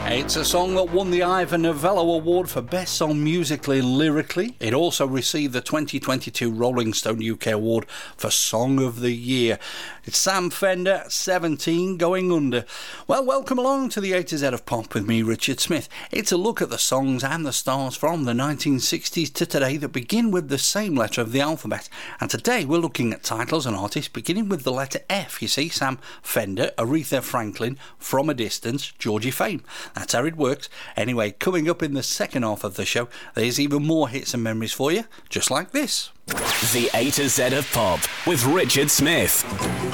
It's a song that won the Ivor Novello Award for Best Song Musically and Lyrically. It also received the 2022 Rolling Stone UK Award for Song of the Year. It's Sam Fender, 17, Going Under. Well, welcome along to the A to Z of Pop with me, Richard Smith. It's a look at the songs and the stars from the 1960s to today that begin with the same letter of the alphabet. And today we're looking at titles and artists beginning with the letter F. You see, Sam Fender, Aretha Franklin, From a Distance, Georgie Fame. That's how it works. Anyway, coming up in the second half of the show, there's even more hits and memories for you, just like this. The A to Z of Pop with Richard Smith.